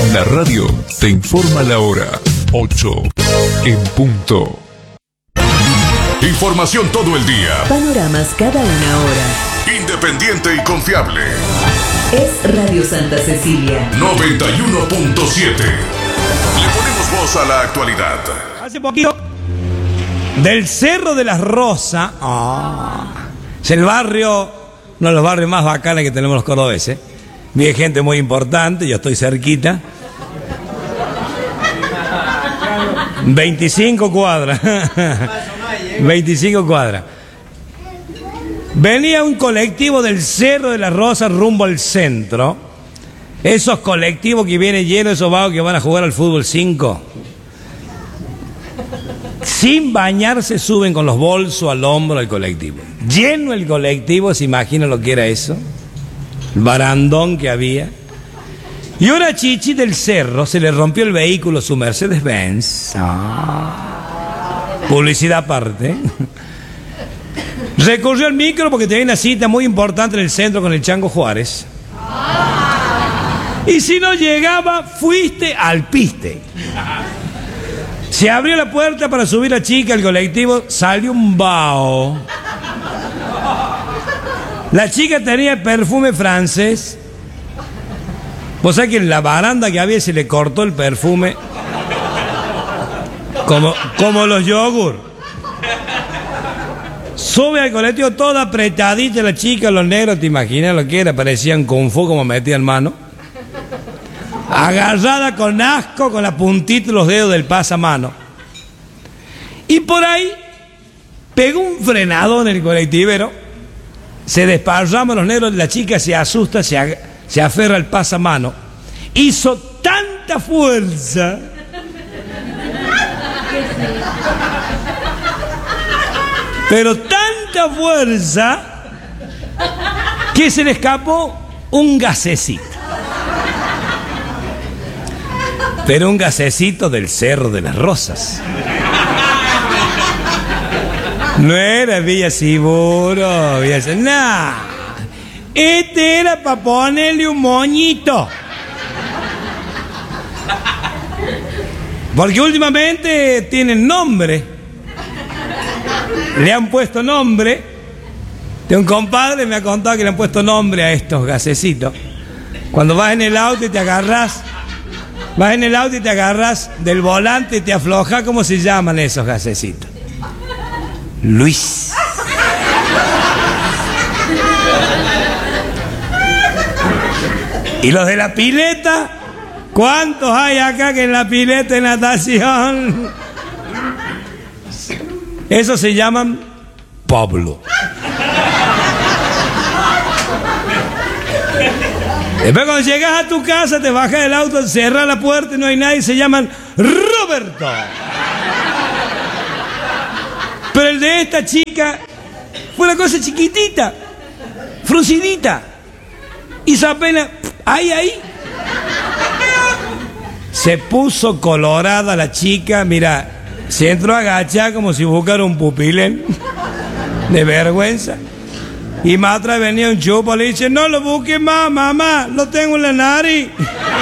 La radio te informa la hora 8 en punto. Información todo el día. Panoramas cada una hora. Independiente y confiable. Es Radio Santa Cecilia 91.7. Le ponemos voz a la actualidad. Hace poquito, del Cerro de las Rosas, es el barrio, uno de los barrios más bacanes que tenemos los cordobeses. Vive gente muy importante, yo estoy cerquita. 25 cuadras. 25 cuadras. Venía un colectivo del Cerro de las Rosas rumbo al centro. Esos colectivos que vienen llenos de esos vagos que van a jugar al fútbol 5. Sin bañarse suben con los bolsos al hombro al colectivo. Lleno el colectivo, ¿se imagina lo que era eso? El barandón que había. Y una chichi del cerro se le rompió el vehículo, su Mercedes-Benz. Publicidad aparte. Recurrió al micro porque tenía una cita muy importante en el centro con el Chango Juárez. Y si no llegaba, fuiste al piste. Se abrió la puerta para subir a chica al colectivo, salió un vaho. La chica tenía perfume francés. Vos sabés que en la baranda que había se le cortó el perfume. Como los yogur. Sube al colectivo toda apretadita la chica, los negros, ¿te imaginas lo que era? Parecían kung fu como metían mano. Agarrada con asco, con la puntita de los dedos del pasamano. Y por ahí pegó un frenado en el colectivero. Se desparrama los negros, la chica se asusta, se aferra al pasamano. Hizo tanta fuerza pero tanta fuerza que se le escapó un gasecito. Pero un gasecito del Cerro de las Rosas. No era Villa Siburo, nah. Este era para ponerle un moñito. Porque últimamente tienen nombre. Le han puesto nombre. De un compadre me ha contado que le han puesto nombre a estos gasecitos. Cuando vas en el auto y te agarras. Vas en el auto y te agarras del volante y te afloja. ¿Cómo se llaman esos gasecitos? Luis. ¿Y los de la pileta? ¿Cuántos hay acá que en la pileta de natación? Esos se llaman Pablo. Después cuando llegas a tu casa, te bajas del auto, cerras la puerta y no hay nadie, se llaman Roberto. Pero el de esta chica fue una cosa chiquitita, fruncidita. Hizo apenas, ahí. Se puso colorada la chica, mira, se entró agachada como si buscara un pupilén, de vergüenza. Y más atrás venía un chupo, le dice, no lo busques más, mamá, lo tengo en la nariz.